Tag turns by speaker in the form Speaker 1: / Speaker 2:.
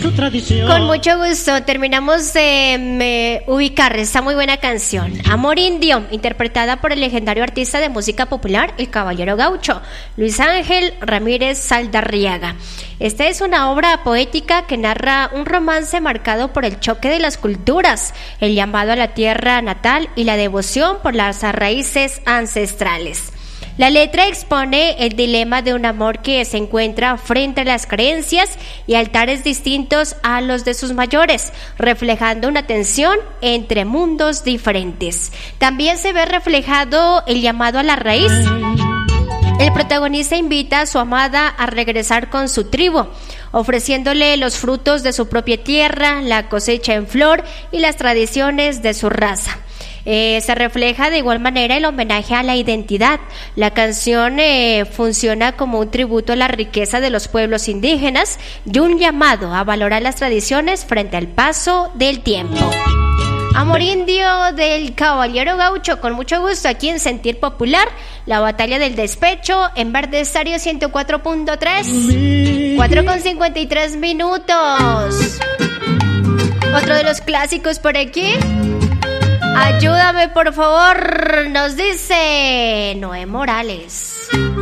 Speaker 1: su tradición.
Speaker 2: Con mucho gusto, terminamos de ubicar esta muy buena canción, Amor Indio, interpretada por el legendario artista de música popular, el Caballero Gaucho, Luis Ángel Ramírez Saldarriaga. Esta es una obra poética que narra un romance marcado por el choque de las culturas, el llamado a la tierra natal y la devoción por las raíces ancestrales. La letra expone el dilema de un amor que se encuentra frente a las creencias y altares distintos a los de sus mayores, reflejando una tensión entre mundos diferentes. También se ve reflejado el llamado a la raíz. El protagonista invita a su amada a regresar con su tribu, ofreciéndole los frutos de su propia tierra, la cosecha en flor y las tradiciones de su raza. Se refleja de igual manera el homenaje a la identidad. La canción funciona como un tributo a la riqueza de los pueblos indígenas y un llamado a valorar las tradiciones frente al paso del tiempo. Amor Indio del Caballero Gaucho, con mucho gusto aquí en Sentir Popular, la batalla del despecho en Verde Estéreo 104.3, 4:53 minutos. Otro de los clásicos por aquí. Ayúdame por favor, nos dice Noé Morales.